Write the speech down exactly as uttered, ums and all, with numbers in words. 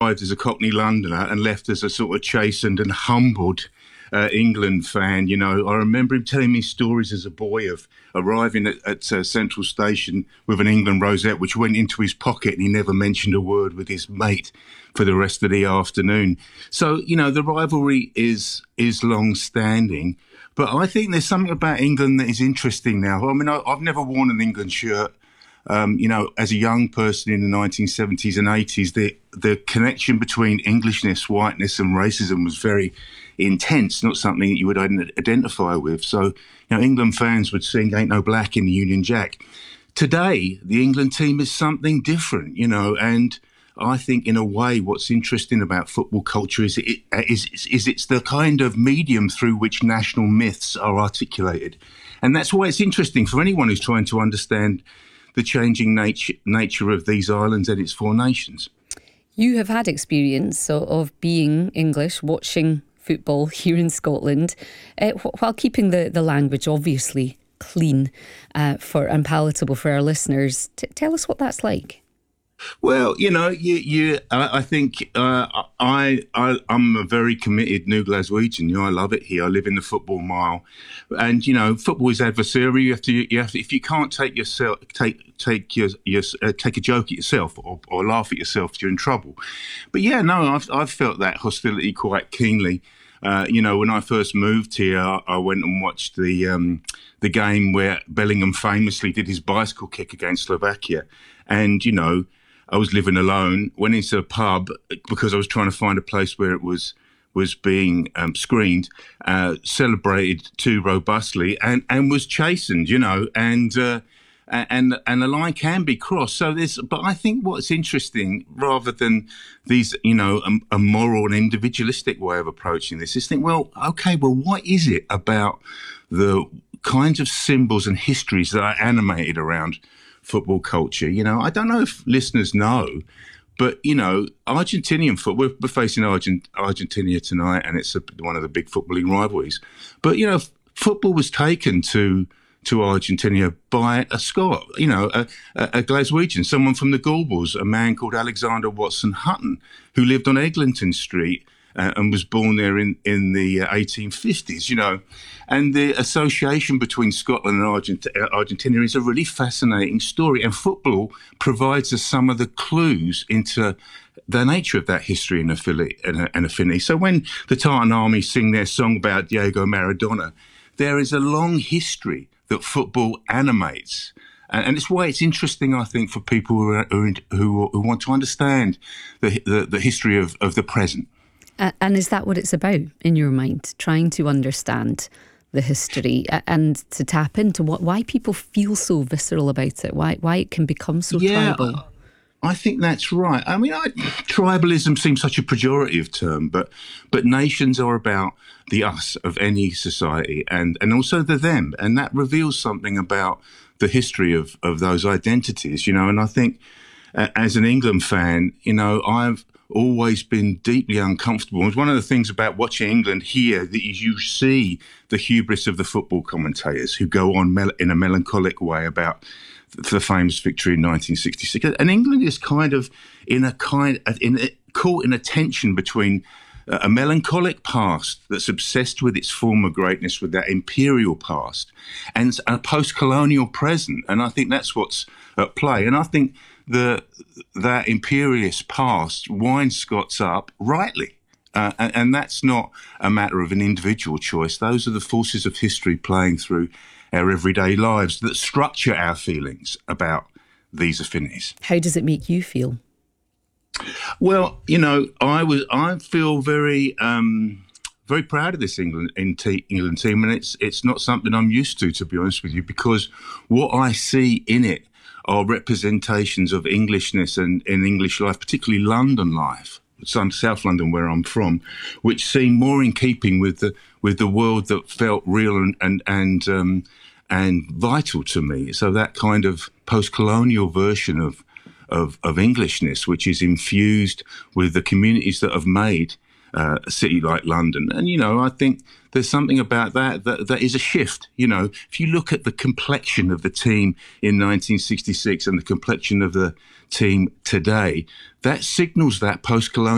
arrived as a Cockney Londoner and left as a sort of chastened and humbled uh, England fan. You know, I remember him telling me stories as a boy of arriving at, at uh, Central Station with an England rosette, which went into his pocket, and he never mentioned a word with his mate for the rest of the afternoon. So, you know, the rivalry is is long-standing. But I think there's something about England that is interesting now. I mean, I, I've never worn an England shirt. Um, you know, as a young person in the nineteen seventies and eighties, the the connection between Englishness, whiteness and racism was very intense, not something that you would identify with. So, you know, England fans would sing Ain't No Black in the Union Jack. Today, the England team is something different, you know, and I think in a way what's interesting about football culture is, it, is, is it's the kind of medium through which national myths are articulated. And that's why it's interesting for anyone who's trying to understand the changing nature nature of these islands and its four nations. You have had experience of, of being English, watching football here in Scotland, uh, while keeping the, the language obviously clean uh, for and palatable for our listeners. T- tell us what that's like. Well, you know, you, you, I, I think uh, I, I, I'm a very committed New Glaswegian. You know, I love it here. I live in the football mile, and you know, football is adversarial. You have to, you have to. If you can't take yourself, take, take your, your uh, take a joke at yourself or, or laugh at yourself, you're in trouble. But yeah, no, I've, I've felt that hostility quite keenly. Uh, you know, when I first moved here, I, I went and watched the um, the game where Bellingham famously did his bicycle kick against Slovakia, and you know, I was living alone, went into a pub because I was trying to find a place where it was was being um, screened, uh, celebrated too robustly, and, and was chastened, you know, and uh, and and the line can be crossed. So there's, but I think what's interesting, rather than these, you know, a, a moral and individualistic way of approaching this, is think, well, okay, well, what is it about the kinds of symbols and histories that are animated around football culture? You know, I don't know if listeners know, but, you know, Argentinian football, we're facing Argent, Argentina tonight, and it's a, one of the big footballing rivalries. But, you know, f- football was taken to to Argentina by a Scot, you know, a, a, a Glaswegian, someone from the Gorbals, a man called Alexander Watson Hutton, who lived on Eglinton Street uh, and was born there in, in the uh, eighteen fifties, you know. And the association between Scotland and Argent- Argentina is a really fascinating story. And football provides us some of the clues into the nature of that history and affinity. So when the Tartan Army sing their song about Diego Maradona, there is a long history that football animates. And it's why it's interesting, I think, for people who are, who, who want to understand the, the, the history of, of the present. Uh, and is that what it's about in your mind, trying to understand the history and to tap into what why people feel so visceral about it, why why it can become so yeah, tribal? I think that's right. I mean, I, tribalism seems such a pejorative term, but but nations are about the us of any society and, and also the them, and that reveals something about the history of, of those identities, you know. And I think uh, as an England fan, you know, I've always been deeply uncomfortable. It's one of the things about watching England here that is you see the hubris of the football commentators who go on mel- in a melancholic way about the famous victory in nineteen sixty-six. And England is kind of in a kind in a, caught in a tension between a melancholic past that's obsessed with its former greatness, with that imperial past, and a post-colonial present. And I think that's what's at play. And I think the that imperialist past winds Scots up rightly. Uh, and, and that's not a matter of an individual choice. Those are the forces of history playing through our everyday lives that structure our feelings about these affinities. How does it make you feel? Well, you know, I was I feel very um, very proud of this England in te- England team, and it's it's not something I'm used to, to be honest with you, because what I see in it are representations of Englishness and in English life, particularly London life, South London, where I'm from, which seem more in keeping with the with the world that felt real and and and, um, and vital to me. So that kind of post-colonial version of, of of Englishness, which is infused with the communities that have made uh, a city like London. And, you know, I think there's something about that, that that is a shift. You know, if you look at the complexion of the team in nineteen sixty-six and the complexion of the team today, that signals that post-colonial